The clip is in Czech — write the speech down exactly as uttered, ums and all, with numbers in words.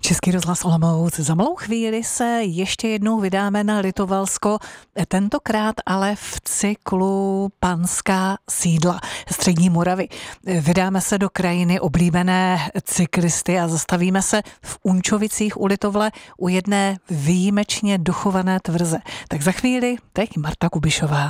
Český rozhlas Olomouc. Za malou chvíli se ještě jednou vydáme na Litovalsko, tentokrát ale v cyklu Panská sídla střední Moravy. Vydáme se do krajiny oblíbené cyklisty a zastavíme se v Unčovicích u Litovle u jedné výjimečně dochované tvrze. Tak za chvíli teď Marta Kubišová.